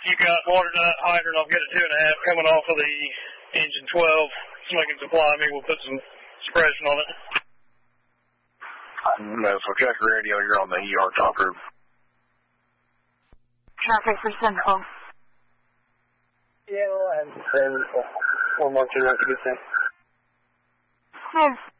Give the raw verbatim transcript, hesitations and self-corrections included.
you got water to that hydrant, I'll get a two and a half coming off of the engine twelve. Somebody can supply me. We'll put some suppression on it. No, so check your radio. You're on the E R top group. Traffic for Central. Yeah, well, and, and one more two, that's a good thing. Yes.